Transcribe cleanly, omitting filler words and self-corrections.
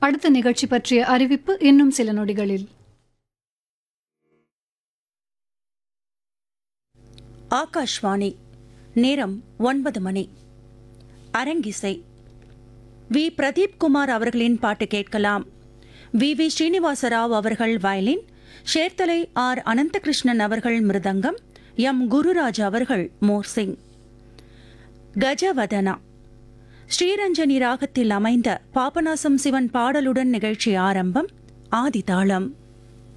அடுத்த நிகழ்ச்சி பற்றிய அறிவிப்பு இன்னும் சில நொடிகளில். ஆகாஷ்வாணி. நேரம் 9 மணி. அரங்கிசை. வி. பிரதீப் குமார் அவர்களின் பாட்டு கேட்கலாம். வி. ஸ்ரீனிவாசராவ் அவர்கள் வயலின், ஷேர்தலை ஆர். அனந்தகிருஷ்ணன் அவர்கள் மிருதங்கம், எம். குருராஜ் அவர்கள் மோர்சிங். கஜவதனா. ஸ்ரீரஞ்சனி ராகத்தில் அமைந்த பாபநாசம் சிவன் பாடலுடன் நிகழ்ச்சி ஆரம்பம். ஆதிதாளம்.